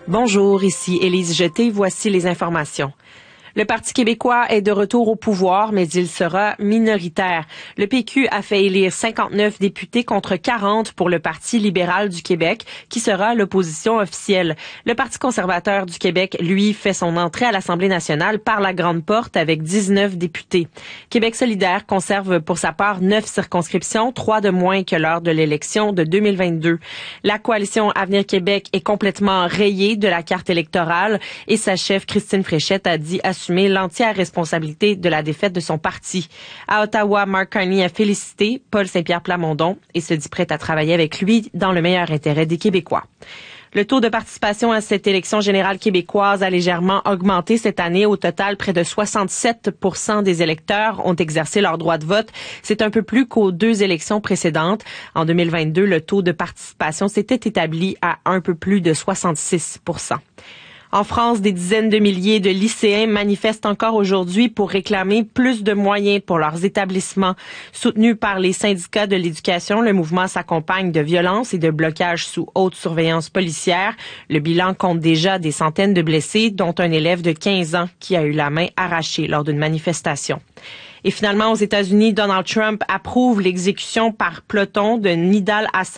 Bonjour, ici Élise Jeté, voici les informations. Le Parti québécois est de retour au pouvoir, mais il sera minoritaire. Le PQ a fait élire 59 députés contre 40 pour le Parti libéral du Québec, qui sera l'opposition officielle. Le Parti conservateur du Québec, lui, fait son entrée à l'Assemblée nationale par la grande porte avec 19 députés. Québec solidaire conserve pour sa part 9 circonscriptions, 3 de moins que lors de l'élection de 2022. La coalition Avenir Québec est complètement rayée de la carte électorale et sa chef Christine Fréchette a dit assumer l'entière responsabilité de la défaite de son parti. À Ottawa, Mark Carney a félicité Paul Saint-Pierre Plamondon et se dit prêt à travailler avec lui dans le meilleur intérêt des Québécois. Le taux de participation à cette élection générale québécoise a légèrement augmenté cette année. Au total, près de 67% des électeurs ont exercé leur droit de vote. C'est un peu plus qu'aux 2 élections précédentes. En 2022, le taux de participation s'était établi à un peu plus de 66%. En France, des dizaines de milliers de lycéens manifestent encore aujourd'hui pour réclamer plus de moyens pour leurs établissements. Soutenu par les syndicats de l'éducation, le mouvement s'accompagne de violences et de blocages sous haute surveillance policière. Le bilan compte déjà des centaines de blessés, dont un élève de 15 ans qui a eu la main arrachée lors d'une manifestation. Et finalement, aux États-Unis, Donald Trump approuve l'exécution par peloton de Nidal Hasan.